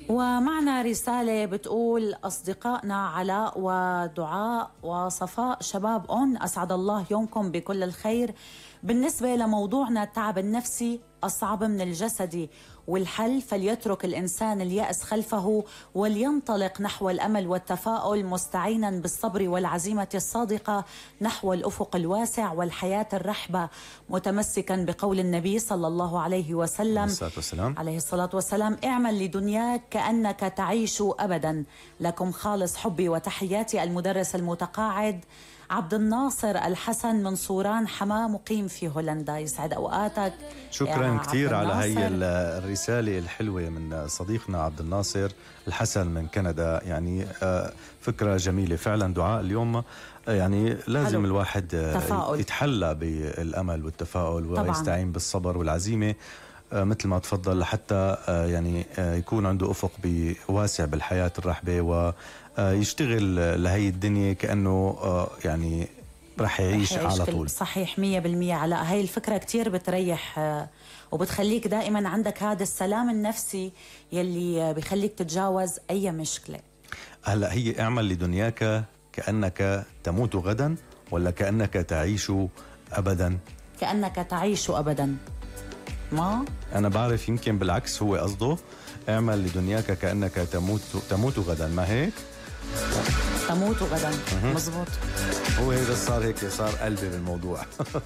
ومعنا رسالة بتقول: أصدقائنا علاء ودعاء وصفاء شباب أون، أسعد الله يومكم بكل الخير. بالنسبة لموضوعنا التعب النفسي أصعب من الجسدي، والحل فليترك الإنسان اليأس خلفه ولينطلق نحو الأمل والتفاؤل، مستعينا بالصبر والعزيمة الصادقة نحو الأفق الواسع والحياة الرحبة، متمسكا بقول النبي صلى الله عليه وسلم عليه الصلاة والسلام: اعمل لدنياك كأنك تعيش أبدا. لكم خالص حبي وتحياتي، المدرس المتقاعد عبد الناصر الحسن من صوران حماه، مقيم في هولندا. يسعد أوقاتك. شكرا كثير على هي الرسالة الحلوة من صديقنا عبد الناصر الحسن من كندا. يعني فكرة جميلة فعلا. دعاء اليوم يعني لازم حلو. الواحد تفاؤل. يتحلى بالأمل والتفاؤل ويستعين بالصبر والعزيمة مثل ما تفضل، لحتى يعني يكون عنده أفق واسع بالحياة الرحبة، ويشتغل لهي الدنيا كأنه يعني رح يعيش على طول. صحيح 100%. على هاي الفكرة كتير بتريح وبتخليك دائما عندك هذا السلام النفسي يلي بيخليك تتجاوز أي مشكلة. هلأ هي اعمل لدنياك كأنك تموت غدا، ولا كأنك تعيش أبدا؟ كأنك تعيش أبدا. ما أنا بعرف يمكن بالعكس هو قصده اعمل لدنياك كأنك تموت غدا، ما هيك؟ تموت غدا. مزبوط. هو هذا صار هيك، صار قلبي بالموضوع.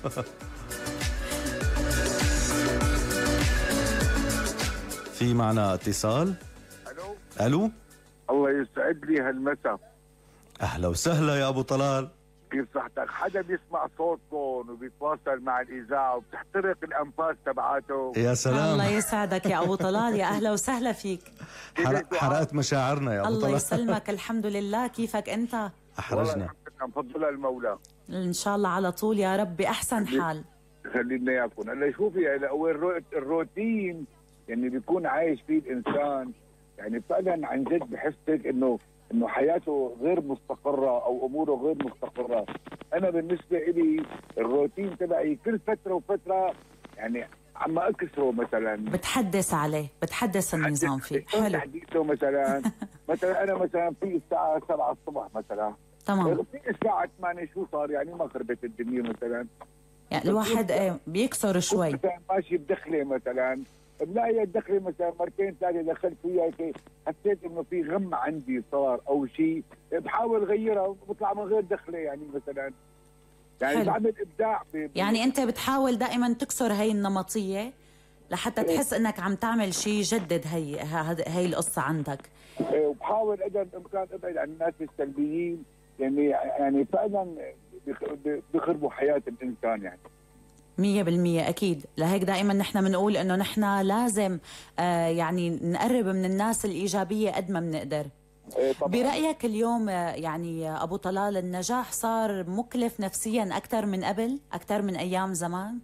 في معنا اتصال. الو. الله يسعد لي هالمساء. اهلا وسهلا يا ابو طلال. كيف صحتك؟ حدا بيسمع صوتكم وبيتواصل مع الإذاعة وبتحترق الأنفاس تبعاته. يا سلام. الله يسعدك يا أبو طلال، يا أهلا وسهلا فيك. حرقت مشاعرنا يا أبو طلال. الله يسلمك. الحمد لله. كيفك أنت؟ أحرجنا. بفضل المولى إن شاء الله على طول يا رب بأحسن حال. خلينا إياكم. هلا شوفي، هلا الروتين يعني بيكون عايش فيه الإنسان، يعني فعلا عن جد بحسك إنه حياته غير مستقرة أو أموره غير مستقرة. أنا بالنسبة إلي الروتين تبعي كل فترة وفترة يعني عم أكسره، مثلا بتحدث عليه، بتحدث النظام فيه. حلو تحديثه. مثلا أنا مثلا في الساعة 7 الصبح مثلا، تمام، في الساعة 8 شو صار يعني ما خربت الدنيا مثلا. يعني الواحد بيكسر شوي. مثلا ماشي بدخلة مثلا، بلاقي الدخلة مثلا مرتين ثلاثة دخلت فيها هيك، حسيت انه في غم عندي صار او شيء، بحاول اغيرها وبطلع من غير دخلة يعني مثلا. يعني حلو. بعمل ابداع يعني انت بتحاول دائما تكسر هاي النمطية لحتى تحس انك عم تعمل شيء يجدد هاي القصة عندك. وبحاول قدر الامكان ابعد عن الناس السلبيين، يعني فعلا بيخربوا حياة الانسان يعني. 100% أكيد. لهيك دائما نحن بنقول إنه نحن لازم يعني نقرب من الناس الإيجابية قد ما بنقدر. برأيك اليوم يعني أبو طلال النجاح صار مكلف نفسيا أكثر من قبل، أكثر من أيام زمان؟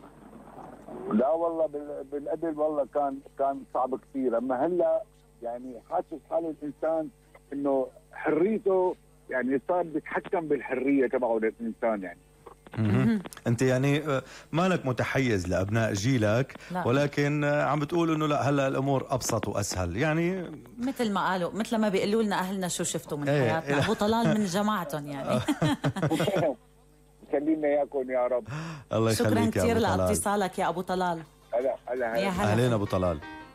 لا والله بالقبل والله كان صعب كثير، أما هلا يعني حاسس حال الإنسان إنه حريته يعني صار بيتحكم بالحرية تبعه للإنسان يعني. انت يعني مالك متحيز لابناء جيلك، ولكن عم بتقول انه لا هلا الامور ابسط واسهل، يعني مثل ما قالوا، مثل ما بيقولوا لنا اهلنا شو شفتوا من حياتنا. ابو طلال من جماعتهم يعني. خلينا اياكم يا رب. الله يخليك. شكرا كثير لاتصالك يا ابو طلال. هلا اهلين ابو طلال.